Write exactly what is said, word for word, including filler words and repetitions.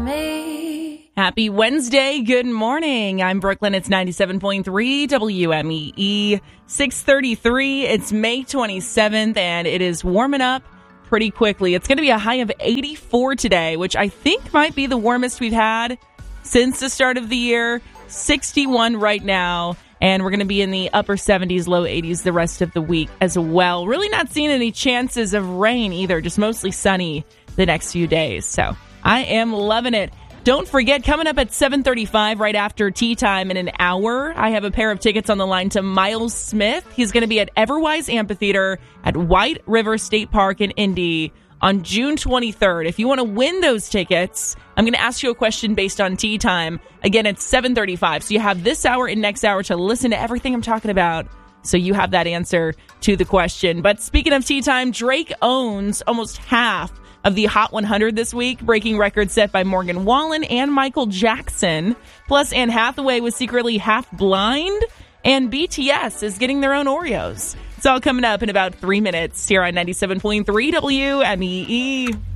Me. Happy Wednesday. Good morning. I'm Brooklyn. It's ninety-seven point three W M E E. six thirty-three. It's May twenty-seventh, and it is warming up pretty quickly. It's going to be a high of eighty-four today, which I think might be the warmest we've had since the start of the year. sixty-one right now, and we're going to be in the upper seventies, low eighties the rest of the week as well. Really not seeing any chances of rain either, just mostly sunny the next few days. So I am loving it. Don't forget, coming up at seven thirty-five, right after tea time in an hour, I have a pair of tickets on the line to Miles Smith. He's going to be at Everwise Amphitheater at White River State Park in Indy on June twenty-third. If you want to win those tickets, I'm going to ask you a question based on tea time. Again, it's seven thirty-five. So you have this hour and next hour to listen to everything I'm talking about, so you have that answer to the question. But speaking of tea time, Drake owns almost half of the Hot one hundred this week, breaking records set by Morgan Wallen and Michael Jackson. Plus, Anne Hathaway was secretly half blind, and B T S is getting their own Oreos. It's all coming up in about three minutes here on ninety-seven point three W M E E.